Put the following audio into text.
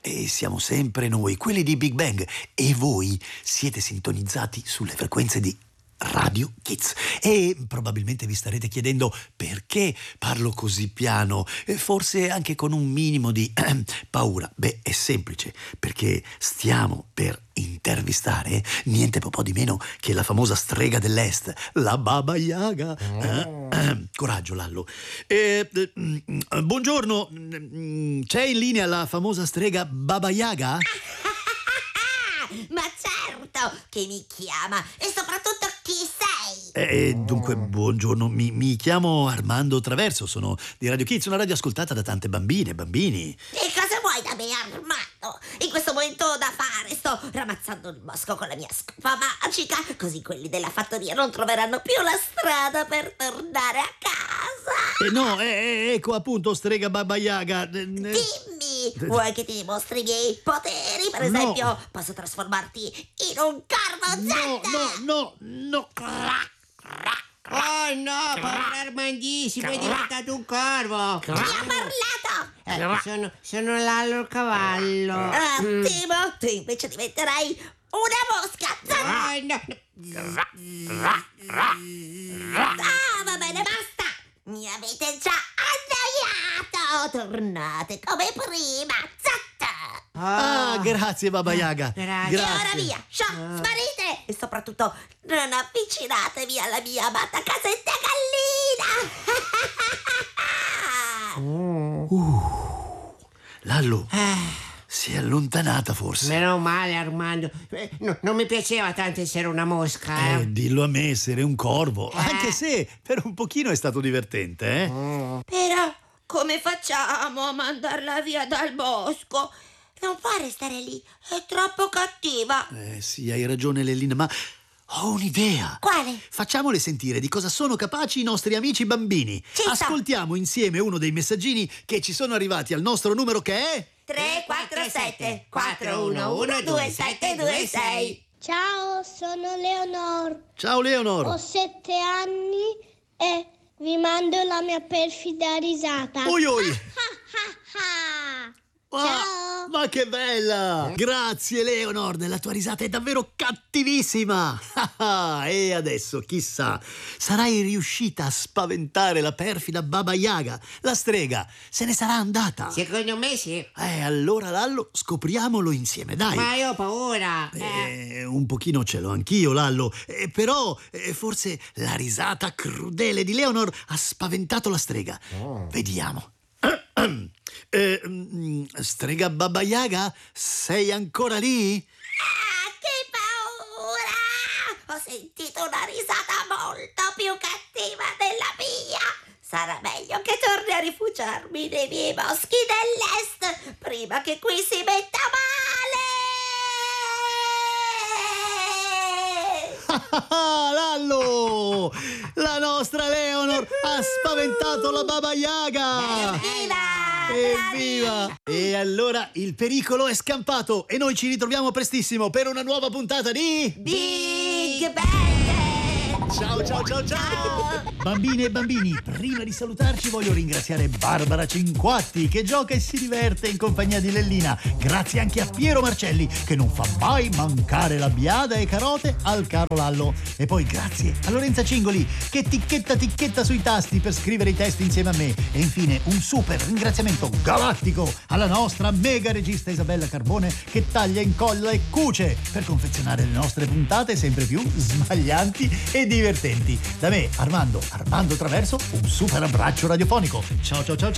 E siamo sempre noi, quelli di Big Bang, e voi siete sintonizzati sulle frequenze di Radio Kids. E probabilmente vi starete chiedendo perché parlo così piano, e forse anche con un minimo di paura. Beh, è semplice, perché stiamo per intervistare niente po' di meno che la famosa strega dell'Est, la Baba Yaga. Coraggio, Lallo. Buongiorno, c'è in linea la famosa strega Baba Yaga? Ma certo che mi chiama, e soprattutto chi sei? Dunque, buongiorno, mi chiamo Armando Traverso, sono di Radio Kids, una radio ascoltata da tante bambine e bambini. E cosa vuoi da me, Armando? In questo momento da fare sto ramazzando il bosco con la mia scopa magica, così quelli della fattoria non troveranno più la strada per tornare a casa. No, ecco appunto, strega Baba Yaga. Dimmi, vuoi che ti dimostri i miei poteri? Per esempio, posso trasformarti in un corvo zeta? No. Oh no, povero Armandissimo, è diventato un corvo. Chi ha parlato? Sono Lallo il cavallo. Attimo, tu invece diventerai una mosca. Va bene, basta. Mi avete già annoiato. Tornate come prima. Zatta. Grazie Baba Yaga. Grazie. E ora via, sparite! E soprattutto non avvicinatevi alla mia amata casetta gallina! Lallo, si è allontanata forse. Meno male, Armando. Non mi piaceva tanto essere una mosca. Dillo a me, essere un corvo. Anche se per un pochino è stato divertente, Però come facciamo a mandarla via dal bosco? Non può restare lì, è troppo cattiva. Sì, hai ragione Lellina, ma ho un'idea. Quale? Facciamole sentire di cosa sono capaci i nostri amici bambini. Ci sta. Ascoltiamo insieme uno dei messaggini che ci sono arrivati al nostro numero, che è 347 411 2726. Ciao, sono Leonor. Ciao Leonor. Ho 7 anni e vi mando la mia perfida risata. Oi. Ah, Ah, ma che bella! Grazie Leonor, la tua risata è davvero cattivissima. E adesso, chissà, sarai riuscita a spaventare la perfida Baba Yaga, la strega. Se ne sarà andata. Secondo me sì. Allora Lallo, scopriamolo insieme, dai. Ma io ho paura. Un pochino ce l'ho anch'io, Lallo. Però forse la risata crudele di Leonor ha spaventato la strega. Vediamo. Strega Baba Yaga, sei ancora lì? Che paura! Ho sentito una risata molto più cattiva della mia. Sarà meglio che torni a rifugiarmi nei miei boschi dell'est prima che qui si metta male. Lallo! La nostra Leonor ha spaventato la Baba Yaga! Evviva! E allora il pericolo è scampato e noi ci ritroviamo prestissimo per una nuova puntata di Big Bang! Ciao! Bambine e bambini, prima di salutarci voglio ringraziare Barbara Cinquatti che gioca e si diverte in compagnia di Lellina. Grazie anche a Piero Marcelli che non fa mai mancare la biada e carote al caro Lallo. E poi grazie a Lorenza Cingoli che ticchetta sui tasti per scrivere i testi insieme a me. E infine un super ringraziamento galattico alla nostra mega regista Isabella Carbone che taglia, incolla e cuce per confezionare le nostre puntate sempre più smaglianti e divertenti. Da me, Armando Traverso, un super abbraccio radiofonico. Ciao.